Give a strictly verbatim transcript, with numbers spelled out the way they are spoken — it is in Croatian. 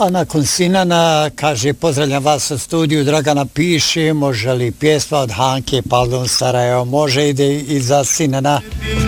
A nakon Sinana, kaže, pozdravljam vas u studiju, Dragana piše, može li pjesma od Hanke Paldon Sarajevo, može ide i za Sinana.